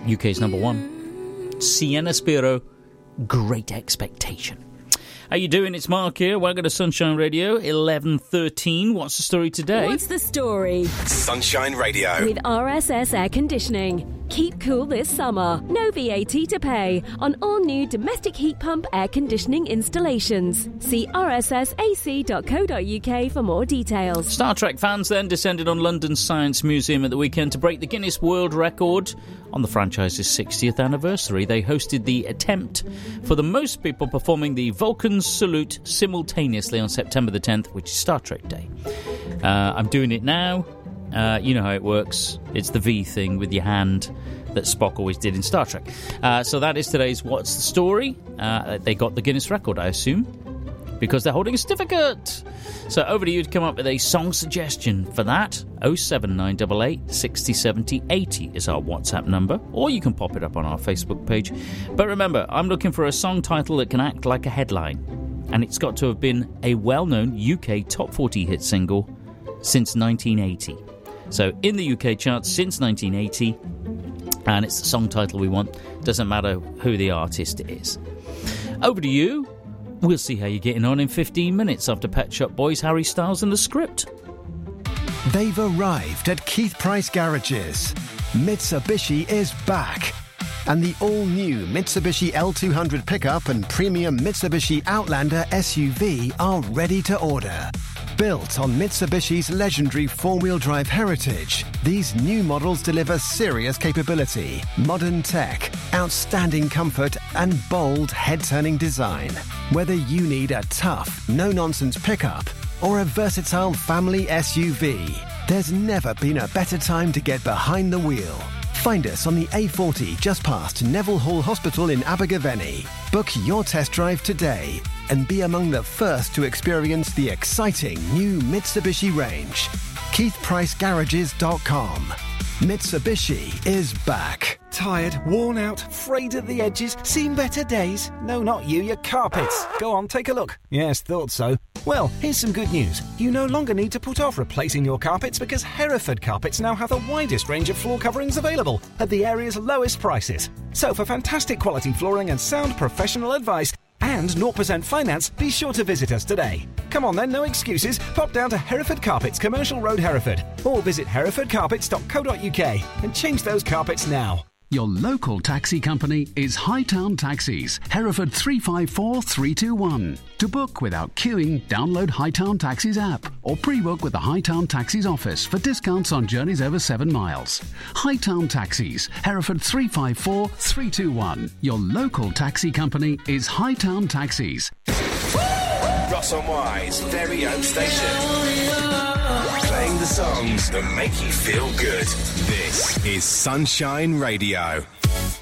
UK's number one. Sienna Spiro, Great Expectation. How you doing? It's Mark here. Welcome to Sunshine Radio, 11:13. What's the story today? What's the story? Sunshine Radio. With RSS Air Conditioning. Keep cool this summer. No VAT to pay on all new domestic heat pump air conditioning installations. See rssac.co.uk for more details. Star Trek fans then descended on London's Science Museum at the weekend to break the Guinness World Record on the franchise's 60th anniversary. They hosted the attempt for the most people performing the Vulcan's Salute simultaneously on September the 10th, which is Star Trek Day. I'm doing it now. You know how it works. It's the V thing with your hand that Spock always did in Star Trek. So that is today's What's the Story? They got the Guinness record, I assume, because they're holding a certificate. So over to you to come up with a song suggestion for that. 07988 60 70 80 is our WhatsApp number, or you can pop it up on our Facebook page. But remember, I'm looking for a song title that can act like a headline, and it's got to have been a well-known UK top 40 hit single since 1980. So in the UK charts since 1980, and it's the song title we want. Doesn't matter who the artist is. Over to you. We'll see how you're getting on in 15 minutes after Pet Shop Boys, Harry Styles and The Script. They've arrived at Keith Price Garages. Mitsubishi is back. And the all-new Mitsubishi L200 pickup and premium Mitsubishi Outlander SUV are ready to order. Built on Mitsubishi's legendary four-wheel drive heritage, these new models deliver serious capability, modern tech, outstanding comfort, and bold head-turning design. Whether you need a tough, no-nonsense pickup or a versatile family SUV, there's never been a better time to get behind the wheel. Find us on the A40 just past Neville Hall Hospital in Abergavenny. Book your test drive today and be among the first to experience the exciting new Mitsubishi range. KeithPriceGarages.com. Mitsubishi is back. Tired, worn out, frayed at the edges, seen better days? No, not you, your carpets. Go on, take a look. Yes, thought so. Well, here's some good news. You no longer need to put off replacing your carpets because Hereford Carpets now have the widest range of floor coverings available at the area's lowest prices. So for fantastic quality flooring and sound professional advice and 0% finance, be sure to visit us today. Come on then, no excuses. Pop down to Hereford Carpets, Commercial Road, Hereford, or visit herefordcarpets.co.uk and change those carpets now. Your local taxi company is Hightown Taxis, Hereford 354321. To book without queuing, download Hightown Taxis app or pre-book with the Hightown Taxis office for discounts on journeys over 7 miles. Hightown Taxis, Hereford 354321. Your local taxi company is Hightown Taxis. Ross and Wise, very own station. Playing the songs that make you feel good. This is Sunshine Radio.